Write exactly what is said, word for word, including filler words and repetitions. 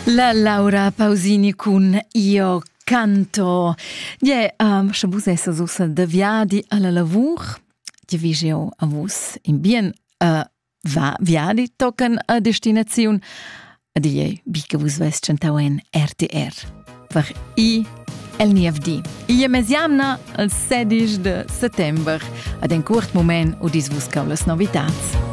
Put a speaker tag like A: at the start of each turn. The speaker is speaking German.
A: La Laura Pausini con Io canto. Ja, um, se vus essa sussa de viadi alla lavur, ti visio a vus in bien uh, va viadi tocan a destinaziun, ad ie bica vus ves centau en R T R. Per i el N F D. I mesiamna il sedici de settember, ad en curt moment udis vus caulas novitats.